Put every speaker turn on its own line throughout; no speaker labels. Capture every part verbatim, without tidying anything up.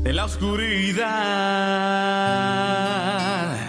de la oscuridad.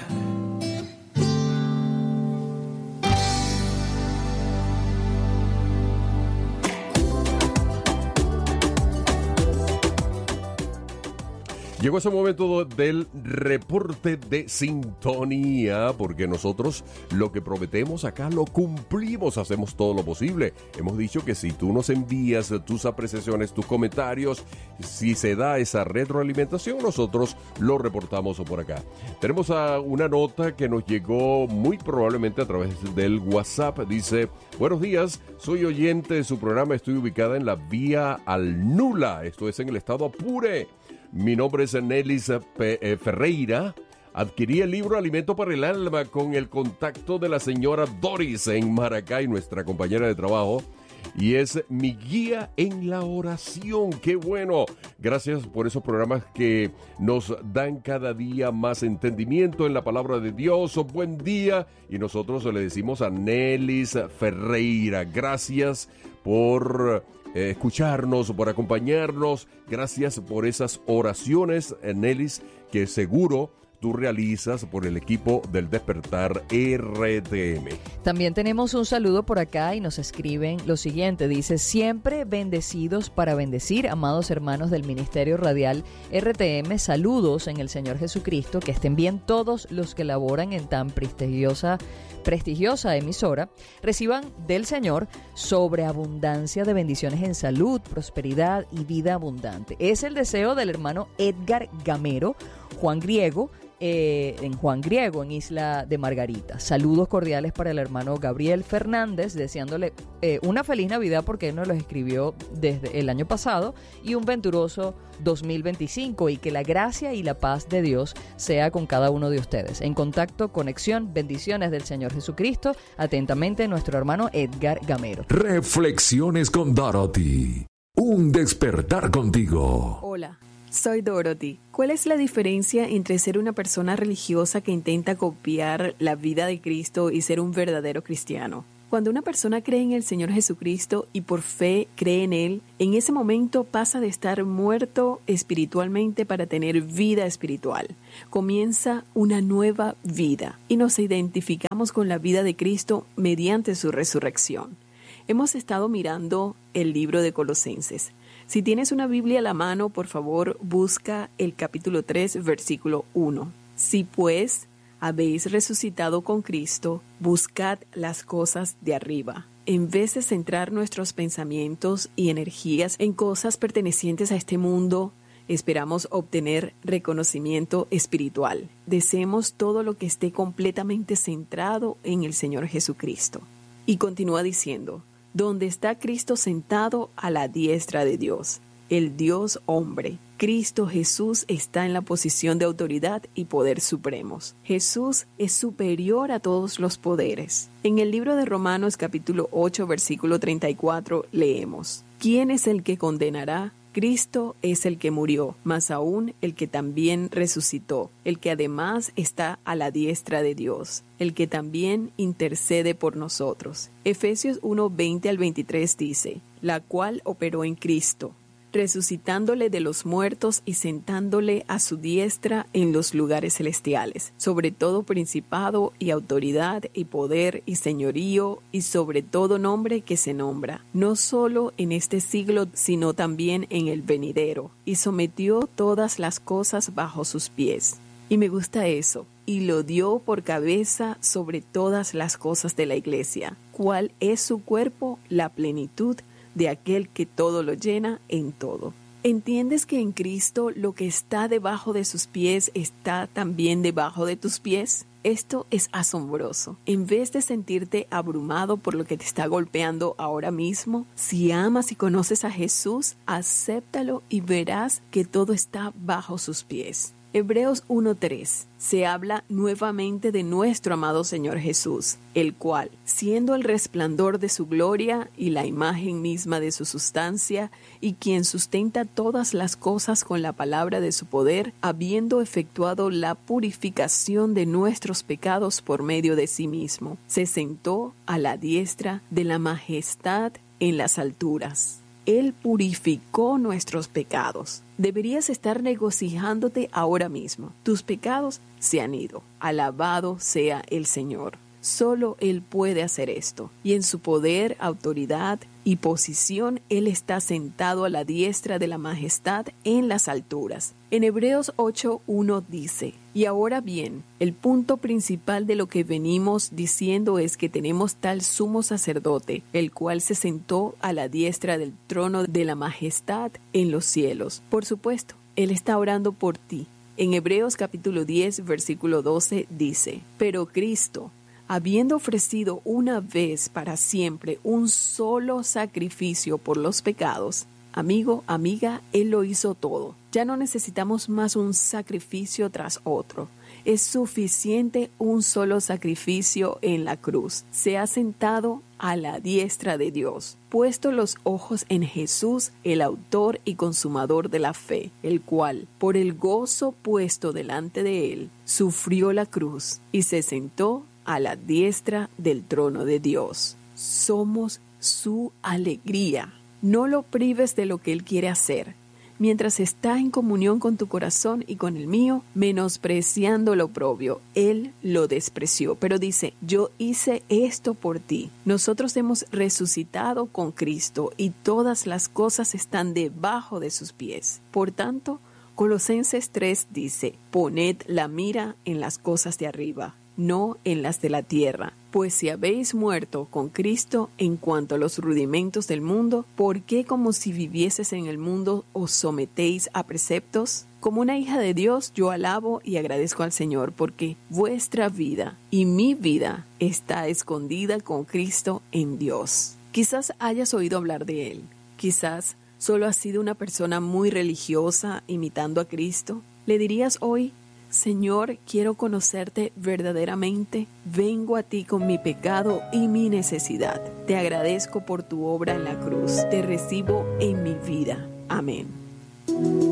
Llegó ese momento del reporte de sintonía, porque nosotros lo que prometemos acá lo cumplimos, hacemos todo lo posible. Hemos dicho que si tú nos envías tus apreciaciones, tus comentarios, si se da esa retroalimentación, nosotros lo reportamos por acá. Tenemos a una nota que nos llegó muy probablemente a través del WhatsApp. Dice: buenos días, soy oyente de su programa, estoy ubicada en la vía Alnula, esto es en el estado Apure. Mi nombre es Nelis Ferreira. Adquirí el libro Alimento para el Alma con el contacto de la señora Doris en Maracay, nuestra compañera de trabajo, y es mi guía en la oración. ¡Qué bueno! Gracias por esos programas que nos dan cada día más entendimiento en la palabra de Dios. Buen día. Y nosotros le decimos a Nelis Ferreira, gracias por Eh, escucharnos, por acompañarnos. Gracias por esas oraciones, Nelis, que seguro tú realizas por el equipo del Despertar R T M.
También tenemos un saludo por acá y nos escriben lo siguiente. Dice: siempre bendecidos para bendecir, amados hermanos del Ministerio Radial R T M. Saludos en el Señor Jesucristo. Que estén bien todos los que laboran en tan prestigiosa prestigiosa emisora. Reciban del Señor sobreabundancia de bendiciones en salud, prosperidad y vida abundante. Es el deseo del hermano Edgar Gamero, Juan Griego, eh, en Juan Griego, en Isla de Margarita. Saludos cordiales para el hermano Gabriel Fernández, deseándole eh, una feliz Navidad, porque él nos lo escribió desde el año pasado, y un venturoso dos mil veinticinco, y que la gracia y la paz de Dios sea con cada uno de ustedes. En contacto, conexión, bendiciones del Señor Jesucristo. Atentamente, nuestro hermano Edgar Gamero.
Reflexiones con Dorothy. Un despertar contigo.
Hola, soy Dorothy. ¿Cuál es la diferencia entre ser una persona religiosa que intenta copiar la vida de Cristo y ser un verdadero cristiano? Cuando una persona cree en el Señor Jesucristo y por fe cree en Él, en ese momento pasa de estar muerto espiritualmente para tener vida espiritual. Comienza una nueva vida y nos identificamos con la vida de Cristo mediante su resurrección. Hemos estado mirando el libro de Colosenses. Si tienes una Biblia a la mano, por favor, busca el capítulo tres, versículo uno. Si pues habéis resucitado con Cristo, buscad las cosas de arriba. En vez de centrar nuestros pensamientos y energías en cosas pertenecientes a este mundo, esperamos obtener reconocimiento espiritual. Deseemos todo lo que esté completamente centrado en el Señor Jesucristo. Y continúa diciendo: donde está Cristo sentado a la diestra de Dios, el Dios hombre. Cristo Jesús está en la posición de autoridad y poder supremos. Jesús es superior a todos los poderes. En el libro de Romanos capítulo ocho, versículo treinta y cuatro leemos: ¿quién es el que condenará? Cristo es el que murió, más aún el que también resucitó, el que además está a la diestra de Dios, el que también intercede por nosotros. Efesios uno, veinte al veintitrés dice: la cual operó en Cristo, resucitándole de los muertos y sentándole a su diestra en los lugares celestiales, sobre todo principado y autoridad y poder y señorío y sobre todo nombre que se nombra, no solo en este siglo, sino también en el venidero, y sometió todas las cosas bajo sus pies. Y me gusta eso. Y lo dio por cabeza sobre todas las cosas de la iglesia, cual es su cuerpo, la plenitud de aquel que todo lo llena en todo. ¿Entiendes que en Cristo lo que está debajo de sus pies está también debajo de tus pies? Esto es asombroso. En vez de sentirte abrumado por lo que te está golpeando ahora mismo, si amas y conoces a Jesús, acéptalo y verás que todo está bajo sus pies. Hebreos uno tres. Se habla nuevamente de nuestro amado Señor Jesús, el cual, siendo el resplandor de su gloria y la imagen misma de su sustancia, y quien sustenta todas las cosas con la palabra de su poder, habiendo efectuado la purificación de nuestros pecados por medio de sí mismo, se sentó a la diestra de la majestad en las alturas. Él purificó nuestros pecados. Deberías estar regocijándote ahora mismo. Tus pecados se han ido. Alabado sea el Señor. Solo Él puede hacer esto. Y en su poder, autoridad y posición, Él está sentado a la diestra de la majestad en las alturas. En Hebreos ocho uno dice, y ahora bien, el punto principal de lo que venimos diciendo es que tenemos tal sumo sacerdote, el cual se sentó a la diestra del trono de la majestad en los cielos. Por supuesto, Él está orando por ti. En Hebreos capítulo diez, versículo doce dice, pero Cristo, habiendo ofrecido una vez para siempre un solo sacrificio por los pecados, amigo, amiga, Él lo hizo todo. Ya no necesitamos más un sacrificio tras otro. Es suficiente un solo sacrificio en la cruz. Se ha sentado a la diestra de Dios, puesto los ojos en Jesús, el autor y consumador de la fe, el cual, por el gozo puesto delante de Él, sufrió la cruz y se sentó a la diestra del trono de Dios. Somos su alegría. No lo prives de lo que Él quiere hacer. Mientras está en comunión con tu corazón y con el mío, menospreciando lo propio, Él lo despreció. Pero dice, yo hice esto por ti. Nosotros hemos resucitado con Cristo y todas las cosas están debajo de sus pies. Por tanto, Colosenses tres dice, poned la mira en las cosas de arriba, no en las de la tierra. Pues si habéis muerto con Cristo en cuanto a los rudimentos del mundo, ¿por qué como si vivieses en el mundo os sometéis a preceptos? Como una hija de Dios, yo alabo y agradezco al Señor, porque vuestra vida y mi vida está escondida con Cristo en Dios. Quizás hayas oído hablar de Él. Quizás solo has sido una persona muy religiosa imitando a Cristo. ¿Le dirías hoy, Señor, quiero conocerte verdaderamente? Vengo a ti con mi pecado y mi necesidad. Te agradezco por tu obra en la cruz. Te recibo en mi vida. Amén.